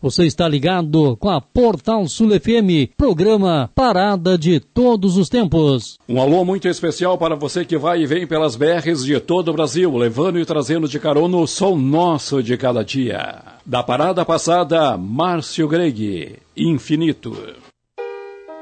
Você está ligado com a Portal Sul FM, programa Parada de Todos os Tempos. Um alô muito especial para você que vai e vem pelas BRs de todo o Brasil, levando e trazendo de carona o som nosso de cada dia. Da parada passada, Márcio Greg, Infinito.